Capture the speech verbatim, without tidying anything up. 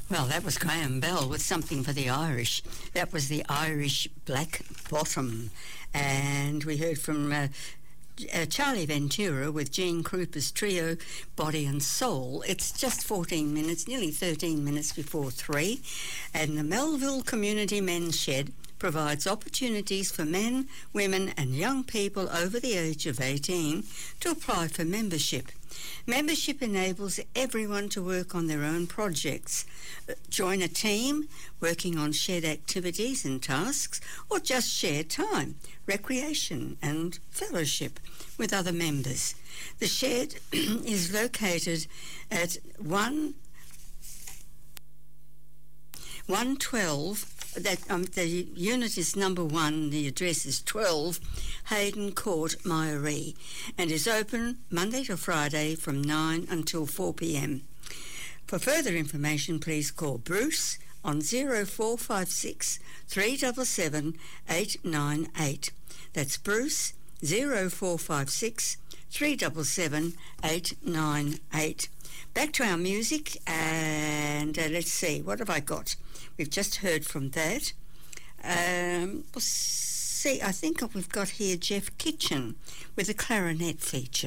Well, that was Graham Bell with Something for the Irish. That was the Irish Black Bottom. And we heard from uh, uh, Charlie Ventura with Gene Krupa's trio, Body and Soul. It's just fourteen minutes, nearly thirteen minutes before three. And the Melville Community Men's Shed provides opportunities for men, women and young people over the age of eighteen to apply for membership. Membership enables everyone to work on their own projects, join a team working on shared activities and tasks, or just share time, recreation and fellowship with other members. The shed is located at one twelve. That um, the unit is number one, the address is twelve Hayden Court, Myaree, and is open Monday to Friday from nine until four p.m. For further information, please call Bruce on zero four five six, three seven seven, eight nine eight. That's Bruce, zero four five six, three seven seven, eight nine eight. Back to our music, and uh, let's see, what have I got? We've just heard from that. Um, we'll see, I think we've got here Jeff Kitchen with a clarinet feature.